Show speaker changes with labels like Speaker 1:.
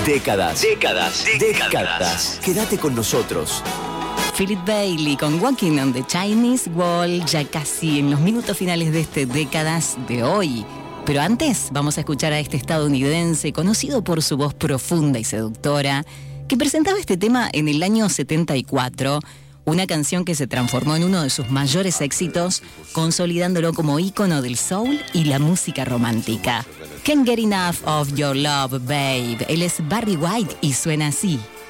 Speaker 1: Décadas. Quédate con nosotros.
Speaker 2: Philip Bailey con Walking on the Chinese Wall, ya casi en los minutos finales de este Décadas de hoy. Pero antes vamos a escuchar a este estadounidense conocido por su voz profunda y seductora, que presentaba este tema en el año 74, una canción que se transformó en uno de sus mayores éxitos, consolidándolo como ícono del soul y la música romántica. Can't get enough of your love, babe. Él es Barry White y suena así.